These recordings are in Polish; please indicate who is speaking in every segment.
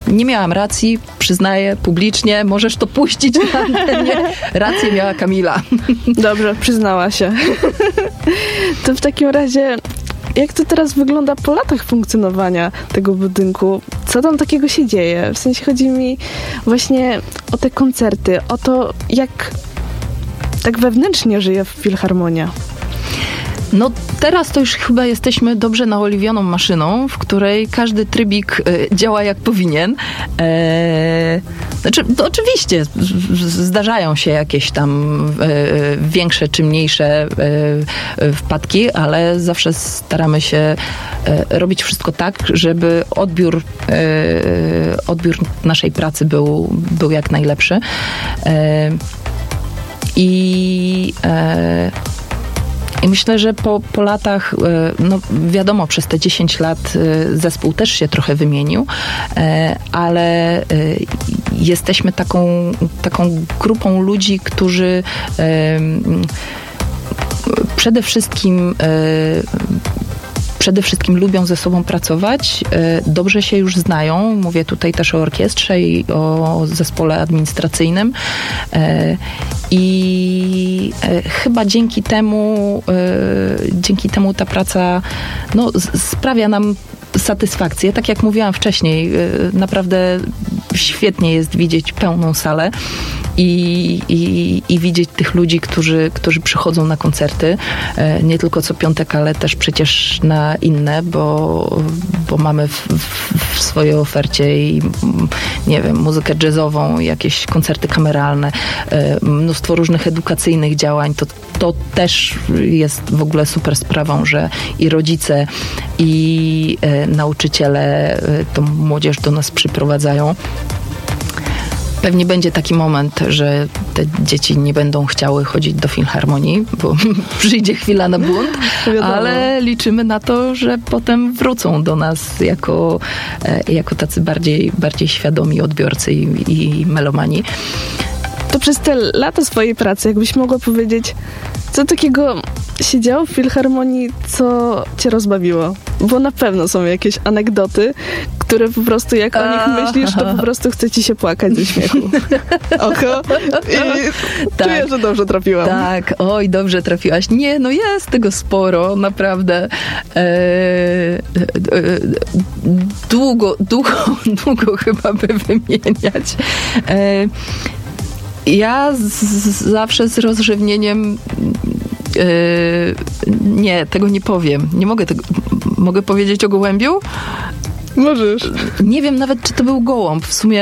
Speaker 1: Nie miałam racji, przyznaję publicznie, możesz to puścić na antenie. Rację miała Kamila.
Speaker 2: Dobrze, przyznała się. To w takim razie, jak to teraz wygląda po latach funkcjonowania tego budynku? Co tam takiego się dzieje? W sensie chodzi mi właśnie o te koncerty, o to, jak tak wewnętrznie żyje Filharmonia.
Speaker 1: No teraz to już chyba jesteśmy dobrze naoliwioną maszyną, w której każdy trybik działa jak powinien. Znaczy, to oczywiście zdarzają się jakieś tam większe czy mniejsze wpadki, ale zawsze staramy się robić wszystko tak, żeby odbiór naszej pracy był jak najlepszy. I myślę, że po latach, no wiadomo, przez te 10 lat zespół też się trochę wymienił, ale jesteśmy taką grupą ludzi, którzy przede wszystkim lubią ze sobą pracować, dobrze się już znają. Mówię tutaj też o orkiestrze i o zespole administracyjnym. I chyba dzięki temu ta praca sprawia nam satysfakcję. Tak jak mówiłam wcześniej, naprawdę świetnie jest widzieć pełną salę i widzieć tych ludzi, którzy przychodzą na koncerty. Nie tylko co piątek, ale też przecież na inne, bo mamy w swojej ofercie i nie wiem, muzykę jazzową, jakieś koncerty kameralne, mnóstwo różnych edukacyjnych działań. To też jest w ogóle super sprawą, że i rodzice, i nauczyciele tą młodzież do nas przyprowadzają. Pewnie będzie taki moment, że te dzieci nie będą chciały chodzić do Filharmonii, bo przyjdzie chwila na bunt, ale liczymy na to, że potem wrócą do nas jako tacy bardziej świadomi odbiorcy i melomani.
Speaker 2: To przez te lata swojej pracy, jakbyś mogła powiedzieć, co takiego się działo w Filharmonii, co cię rozbawiło? Bo na pewno są jakieś anegdoty, które po prostu jak o nich myślisz, to po prostu chce ci się płakać ze śmiechu. Oho. I tak, czuję, że dobrze trafiłam.
Speaker 1: Tak, oj, dobrze trafiłaś. Nie, no jest tego sporo, naprawdę. Długo chyba by wymieniać. Ja zawsze z rozrzewnieniem nie, tego nie powiem. Nie mogę tego. Mogę powiedzieć o gołębiu?
Speaker 2: Możesz.
Speaker 1: Nie wiem nawet, czy to był gołąb. W sumie,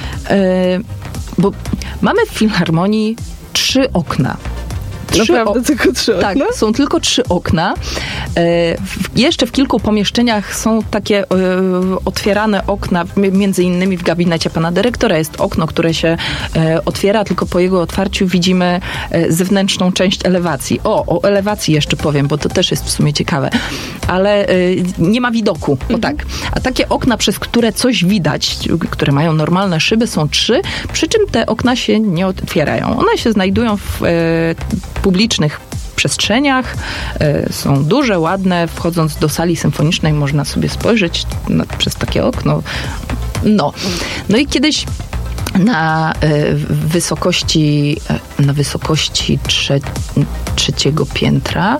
Speaker 1: bo mamy w Filharmonii 3 okna.
Speaker 2: Naprawdę tylko 3 okna?
Speaker 1: Tak, są tylko 3 okna. Jeszcze w kilku pomieszczeniach są takie otwierane okna, między innymi w gabinecie pana dyrektora jest okno, które się otwiera, tylko po jego otwarciu widzimy zewnętrzną część elewacji. O elewacji jeszcze powiem, bo to też jest w sumie ciekawe. Ale nie ma widoku, tak. A takie okna, przez które coś widać, które mają normalne szyby, są 3, przy czym te okna się nie otwierają. One się znajdują w publicznych przestrzeniach, są duże, ładne. Wchodząc do sali symfonicznej można sobie spojrzeć przez takie okno. No i kiedyś na wysokości trzeciego piętra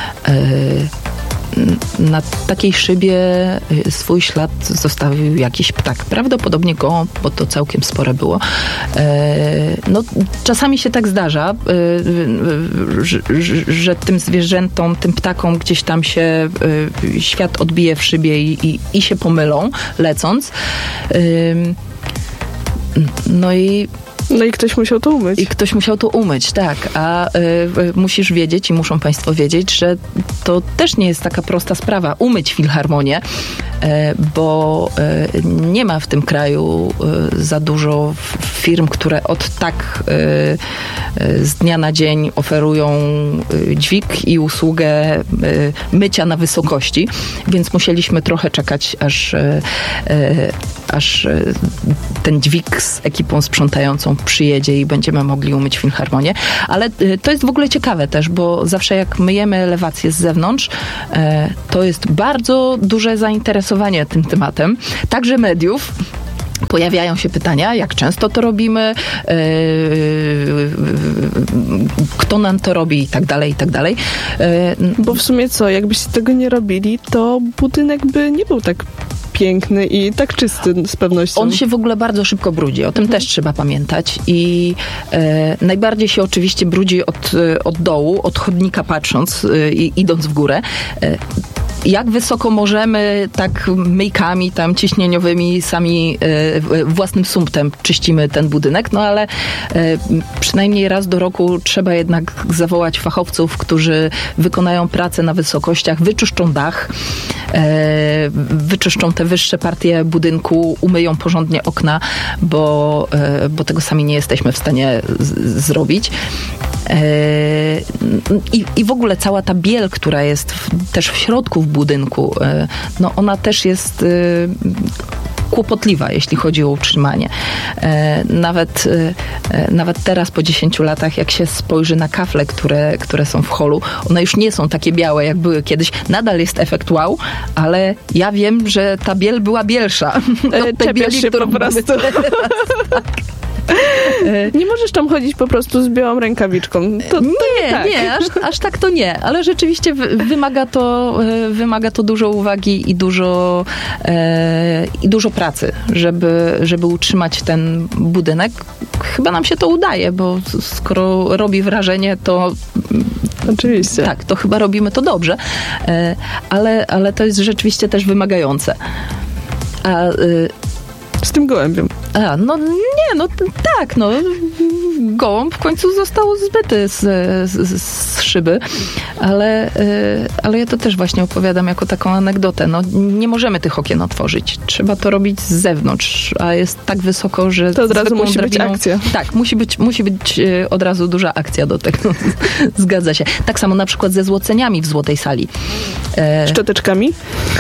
Speaker 1: na takiej szybie swój ślad zostawił jakiś ptak. Prawdopodobnie gołąb, bo to całkiem spore było. Czasami się tak zdarza, że tym zwierzętom, tym ptakom gdzieś tam się świat odbije w szybie i się pomylą, lecąc. No i
Speaker 2: ktoś musiał to umyć.
Speaker 1: I ktoś musiał to umyć, tak. A musisz wiedzieć i muszą państwo wiedzieć, że to też nie jest taka prosta sprawa, umyć Filharmonię, bo nie ma w tym kraju za dużo firm, które z dnia na dzień oferują dźwig i usługę mycia na wysokości, więc musieliśmy trochę czekać, aż ten dźwig z ekipą sprzątającą przyjedzie i będziemy mogli umyć Filharmonię. Ale to jest w ogóle ciekawe też, bo zawsze jak myjemy elewację z zewnątrz, to jest bardzo duże zainteresowanie tym tematem, także mediów. Pojawiają się pytania, jak często to robimy, kto nam to robi i tak dalej, i tak dalej.
Speaker 2: Bo w sumie co, jakbyście tego nie robili, to budynek by nie był tak piękny i tak czysty z pewnością.
Speaker 1: On się w ogóle bardzo szybko brudzi, o tym też trzeba pamiętać i najbardziej się oczywiście brudzi od dołu, od chodnika patrząc, idąc w górę. Jak wysoko możemy, tak myjkami tam ciśnieniowymi, sami własnym sumptem czyścimy ten budynek, no ale przynajmniej raz do roku trzeba jednak zawołać fachowców, którzy wykonają pracę na wysokościach, wyczyszczą dach, wyczyszczą te wyższe partie budynku, umyją porządnie okna, bo tego sami nie jesteśmy w stanie zrobić. I w ogóle cała ta biel, która jest też w środku w budynku, no ona też jest kłopotliwa, jeśli chodzi o utrzymanie. Nawet teraz po 10 latach, jak się spojrzy na kafle, które są w holu, one już nie są takie białe, jak były kiedyś. Nadal jest efekt wow, ale ja wiem, że ta biel była bielsza.
Speaker 2: Czepiasz się po prostu. Nie możesz tam chodzić po prostu z białą rękawiczą.
Speaker 1: Nie, aż tak to nie, ale rzeczywiście wymaga to dużo uwagi i dużo pracy, żeby utrzymać ten budynek. Chyba nam się to udaje, bo skoro robi wrażenie, to
Speaker 2: oczywiście.
Speaker 1: Tak, to chyba robimy to dobrze, ale to jest rzeczywiście też wymagające.
Speaker 2: Z tym gołębiem.
Speaker 1: Gołąb w końcu został zbyty z szyby, ale ja to też właśnie opowiadam jako taką anegdotę. No, nie możemy tych okien otworzyć. Trzeba to robić z zewnątrz, a jest tak wysoko, że
Speaker 2: to od razu musi być akcja.
Speaker 1: Tak, musi być od razu duża akcja do tego. Zgadza się. Tak samo na przykład ze złoceniami w Złotej Sali.
Speaker 2: Szczoteczkami?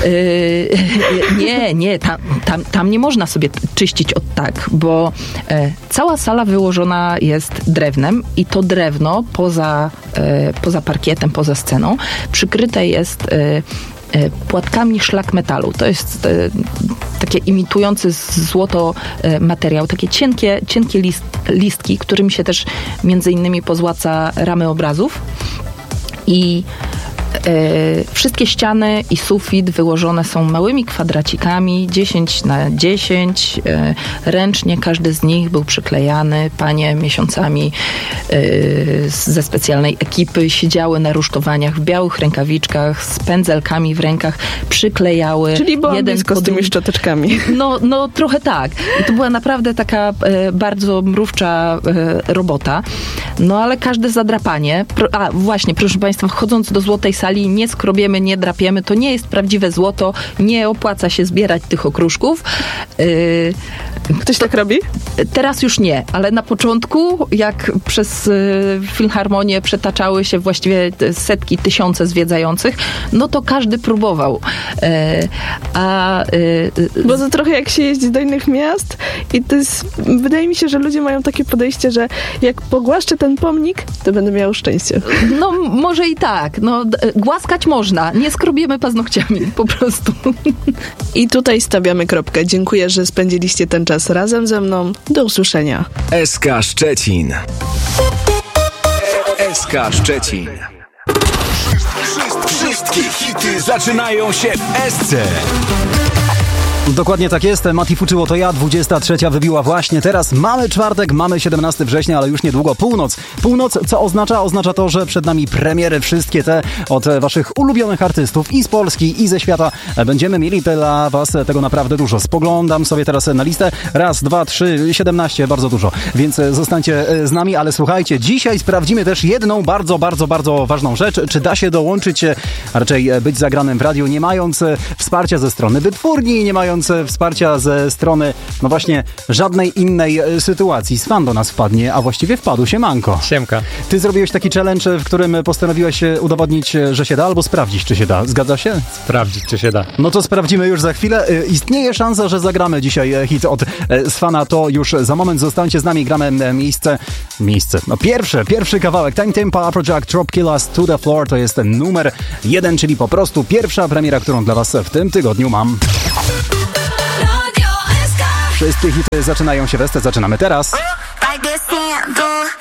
Speaker 1: Nie, tam nie można sobie czyścić od tak, bo cała sala wyłożona jest drewnem i to drewno poza parkietem, poza sceną przykryte jest płatkami szlak metalu. To jest takie imitujący złoto materiał, takie cienkie listki, którymi się też między innymi pozłaca ramy obrazów. I wszystkie ściany i sufit wyłożone są małymi kwadracikami 10x10. Ręcznie każdy z nich był przyklejany. Panie miesiącami ze specjalnej ekipy siedziały na rusztowaniach w białych rękawiczkach z pędzelkami w rękach, przyklejały.
Speaker 2: Czyli byłam blisko z tymi szczoteczkami.
Speaker 1: No trochę tak. I to była naprawdę taka bardzo mrówcza robota. No ale każde zadrapanie. Właśnie, proszę Państwa, wchodząc do Złotej Sali, nie skrobiemy, nie drapiemy. To nie jest prawdziwe złoto. Nie opłaca się zbierać tych okruszków.
Speaker 2: Ktoś tak robi?
Speaker 1: Teraz już nie, ale na początku, jak przez Filharmonię przetaczały się właściwie setki, tysiące zwiedzających, no to każdy próbował.
Speaker 2: Bo to trochę jak się jeździ do innych miast i to jest, wydaje mi się, że ludzie mają takie podejście, że jak pogłaszczę ten pomnik, to będę miał szczęście.
Speaker 1: No może i tak. No, głaskać można. Nie skrobiemy paznokciami, po prostu.
Speaker 2: I tutaj stawiamy kropkę. Dziękuję, że spędziliście ten czas razem ze mną. Do usłyszenia.
Speaker 3: SK Szczecin. SK Szczecin. Wszystkie hity zaczynają się w SC.
Speaker 4: Dokładnie tak jest. Mati Fuczyło to ja. 23 wybiła właśnie teraz. Mamy czwartek, mamy 17 września, ale już niedługo północ. Północ, co oznacza? Oznacza to, że przed nami premiery wszystkie te od waszych ulubionych artystów i z Polski, i ze świata. Będziemy mieli dla was tego naprawdę dużo. Spoglądam sobie teraz na listę. 1, 2, 3, 17, bardzo dużo. Więc zostańcie z nami, ale słuchajcie, dzisiaj sprawdzimy też jedną bardzo, bardzo, bardzo ważną rzecz. Czy da się dołączyć, a raczej być zagranym w radiu, nie mając wsparcia ze strony wytwórni, nie mając wsparcia ze strony, no właśnie, żadnej innej sytuacji. Swan do nas wpadnie, a właściwie wpadł się Manko.
Speaker 5: Siemka.
Speaker 4: Ty zrobiłeś taki challenge, w którym postanowiłeś udowodnić, że się da, albo sprawdzić, czy się da. Zgadza się?
Speaker 5: Sprawdzić, czy się da. No
Speaker 4: to sprawdzimy już za chwilę. Istnieje szansa, że zagramy dzisiaj hit od Swana. To już za moment. Zostańcie z nami. Gramy miejsce. No pierwszy kawałek. Time Tempo, Afrojack, Drop Killers, To The Floor. To jest numer 1, czyli po prostu pierwsza premiera, którą dla was w tym tygodniu mam. Wszystkie hity zaczynają się w SC. Zaczynamy teraz.
Speaker 5: Like this handle.